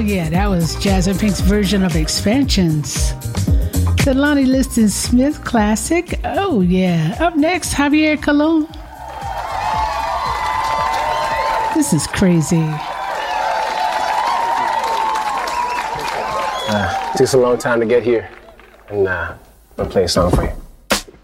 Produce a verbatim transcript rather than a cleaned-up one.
yeah, that was Jazz and Pink's version of Expansions. The Lonnie Liston Smith classic. Oh, yeah. Up next, Javier Colon. This is crazy. Uh, it took us a long time to get here. And uh, I'm going to play a song for you.